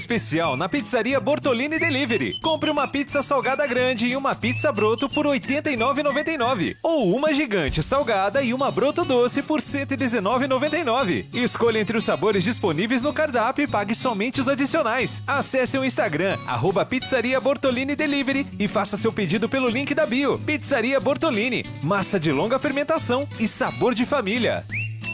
Especial na Pizzaria Bortolini Delivery. Compre uma pizza salgada grande e uma pizza broto por R$ 89,99. Ou uma gigante salgada e uma broto doce por R$ 119,99. Escolha entre os sabores disponíveis no cardápio e pague somente os adicionais. Acesse o Instagram, @Pizzaria Bortolini Delivery e faça seu pedido pelo link da bio. Pizzaria Bortolini. Massa de longa fermentação e sabor de família.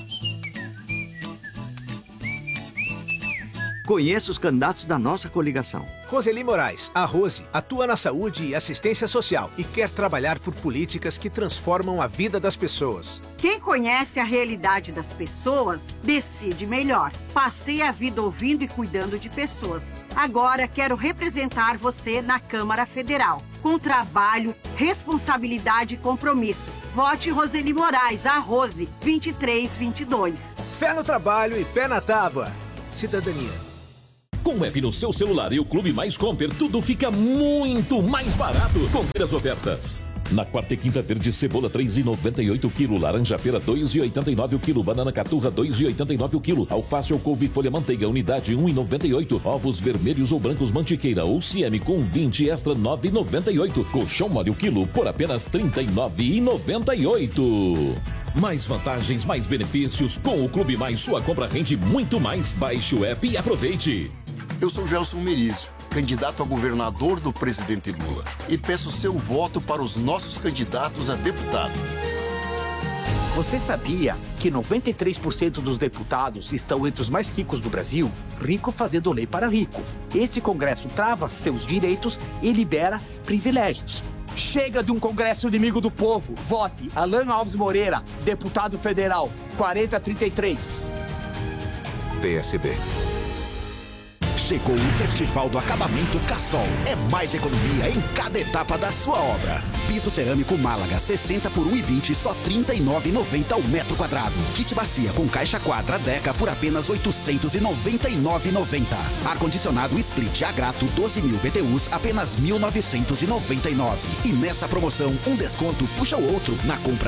Conheça os candidatos da nossa coligação. Roseli Moraes, a Rose, atua na saúde e assistência social e quer trabalhar por políticas que transformam a vida das pessoas. Quem conhece a realidade das pessoas, decide melhor. Passei a vida ouvindo e cuidando de pessoas. Agora quero representar você na Câmara Federal. Com trabalho, responsabilidade e compromisso. Vote Roseli Moraes, a Rose, 2322. Fé no trabalho e pé na tábua. Cidadania. Com o app no seu celular e o Clube Mais Compre, tudo fica muito mais barato. Confira as ofertas. Na quarta e quinta verde, cebola 3,98 o quilo, laranja pera 2,89 o quilo, banana caturra 2,89 o quilo, alface ou couve folha manteiga unidade 1,98, ovos vermelhos ou brancos mantiqueira ou Cieme com 20 extra 9,98, colchão mole o quilo por apenas 39,98. Mais vantagens, mais benefícios. Com o Clube Mais, sua compra rende muito mais. Baixe o app e aproveite. Eu sou Gelson Merizio, candidato a governador do presidente Lula. E peço seu voto para os nossos candidatos a deputado. Você sabia que 93% dos deputados estão entre os mais ricos do Brasil? Rico fazendo lei para rico. Este Congresso trava seus direitos e libera privilégios. Chega de um Congresso inimigo do povo. Vote Alan Alves Moreira, deputado federal, 4033. PSB. Chegou o Festival do Acabamento Cassol. É mais economia em cada etapa da sua obra. Piso cerâmico Málaga 60 por 1,20, só R$ 39,90 ao metro quadrado. Kit bacia com caixa quadra Deca por apenas R$ 899,90. Ar-condicionado Split Agrato 12.000 BTUs, apenas R$ 1.999. E nessa promoção, um desconto puxa o outro na compra